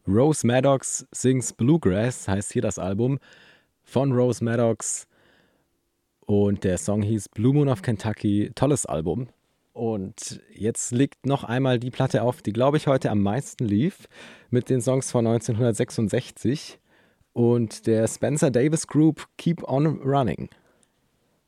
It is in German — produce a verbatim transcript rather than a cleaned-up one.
Rose Maddox Sings Bluegrass heißt hier das Album von Rose Maddox. Und der Song hieß Blue Moon of Kentucky. Tolles Album. Und jetzt liegt noch einmal die Platte auf, die, glaube ich, heute am meisten lief, mit den Songs von neunzehnhundertsechsundsechzig und der Spencer Davis Group Keep On Running.